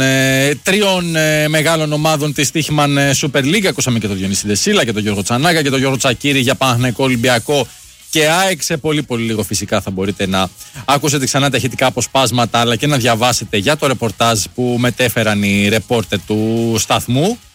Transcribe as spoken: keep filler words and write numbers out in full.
Ε, τριών ε, μεγάλων ομάδων της Τύχημαν Super League. Ακούσαμε και τον Διονύση Δεσίλα και τον Γιώργο Τσανάκα και τον Γιώργο Τσακίρη για Παναθηναϊκό, Ολυμπιακό και ΑΕΚ. Σε πολύ πολύ λίγο φυσικά θα μπορείτε να ακούσετε ξανά τα ηχητικά αποσπάσματα αλλά και να διαβάσετε για το ρεπορτάζ που μετέφεραν οι ρεπόρτερ του σταθμού.